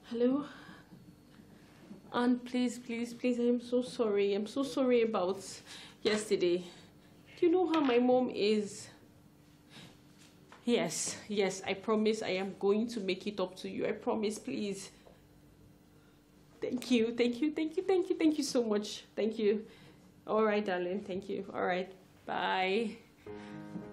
Hello? And please, I am so sorry. I'm so sorry about yesterday. Do you know how my mom is? Yes, I promise I am going to make it up to you. I promise, please. Thank you so much. Thank you. All right, darling. Thank you. All right. Bye.